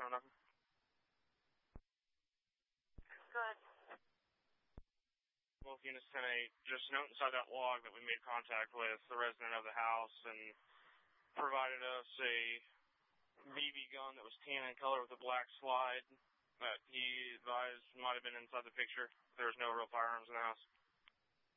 or nothing? Good. Well, Unit 10-8, just note inside that log that we made contact with the resident of the house and provided us a BB gun that was tan in color with a black slide that he advised might have been inside the picture. There was no real firearms in the house.